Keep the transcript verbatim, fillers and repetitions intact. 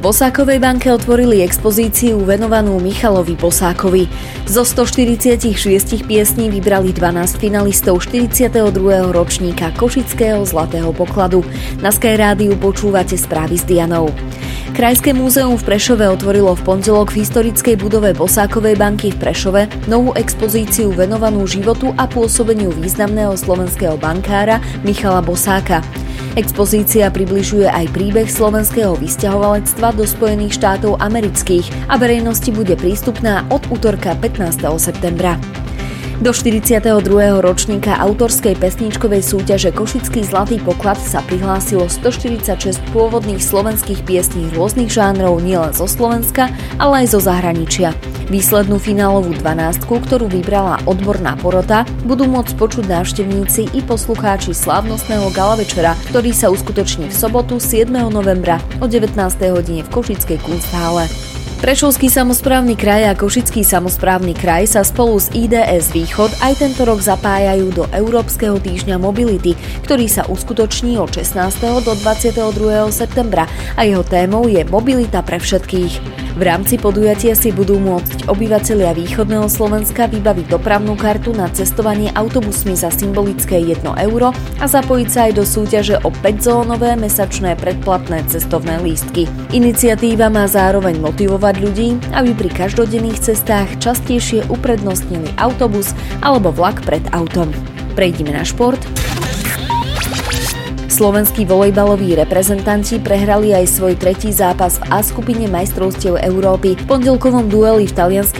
Bosákovej banke otvorili expozíciu venovanú Michalovi Bosákovi. Zo stoštyridsaťšesť piesní vybrali dvanásť finalistov štyridsiateho druhého ročníka Košického zlatého pokladu. Na Sky rádiu počúvate správy s Dianou. Krajské múzeum v Prešove otvorilo v pondelok v historickej budove Bosákovej banky v Prešove novú expozíciu venovanú životu a pôsobeniu významného slovenského bankára Michala Bosáka. Expozícia približuje aj príbeh slovenského vysťahovalectva do Spojených štátov amerických a verejnosti bude prístupná od utorka pätnásteho septembra. Do štyridsiateho druhého ročníka autorskej pesničkovej súťaže Košický zlatý poklad sa prihlásilo stoštyridsaťšesť pôvodných slovenských piesní rôznych žánrov nielen zo Slovenska, ale aj zo zahraničia. Výslednú finálovú dvanástku, ktorú vybrala odborná porota, budú môcť počuť návštevníci i poslucháči slávnostného gala večera, ktorý sa uskutoční v sobotu siedmeho novembra o devätnástej hodine v Košickej Kunsthále. Prešovský samosprávny kraj a Košický samosprávny kraj sa spolu s í dé es Východ aj tento rok zapájajú do Európskeho týždňa mobility, ktorý sa uskutoční od šestnásteho do dvadsiateho druhého septembra a jeho témou je mobilita pre všetkých. V rámci podujatia si budú môcť obyvatelia východného Slovenska vybaviť dopravnú kartu na cestovanie autobusmi za symbolické jedno euro a zapojiť sa aj do súťaže o päťzónové mesačné predplatné cestovné lístky. Iniciatíva má zároveň motivovať ľudí, aby pri každodenných cestách častejšie uprednostnili autobus alebo vlak pred autom. Prejdime na šport. Slovenskí volejbaloví reprezentanti prehrali aj svoj tretí zápas v A skupine majstrovstiev Európy. V pondelkovom dueli v talianskej